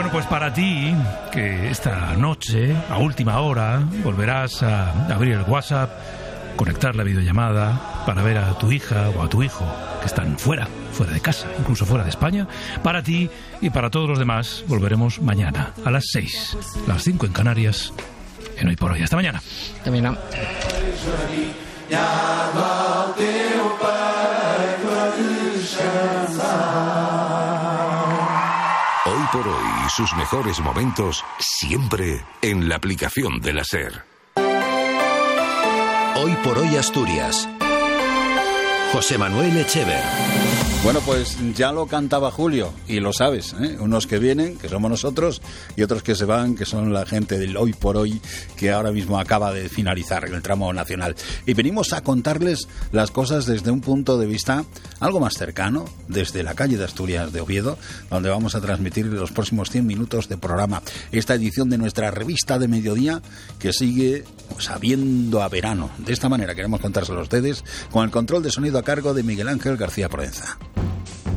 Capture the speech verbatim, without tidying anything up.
Bueno, pues para ti, que esta noche, a última hora, volverás a abrir el WhatsApp, conectar la videollamada para ver a tu hija o a tu hijo que están fuera, fuera de casa, incluso fuera de España. Para ti y para todos los demás, volveremos mañana a las seis, las cinco en Canarias, en Hoy por Hoy. Hasta mañana. Hasta mañana. Hoy por Hoy, sus mejores momentos siempre en la aplicación de la SER. Hoy por Hoy Asturias. José Manuel Echever. Bueno, pues ya lo cantaba Julio, y lo sabes, ¿eh? Unos que vienen, que somos nosotros, y otros que se van, que son la gente del Hoy por Hoy, que ahora mismo acaba de finalizar el tramo nacional. Y venimos a contarles las cosas desde un punto de vista algo más cercano, desde la calle de Asturias de Oviedo, donde vamos a transmitir los próximos cien minutos de programa. Esta edición de nuestra revista de mediodía, que sigue sabiendo a verano. De esta manera queremos contárselo a ustedes, con el control de sonido a cargo de Miguel Ángel García Proenza.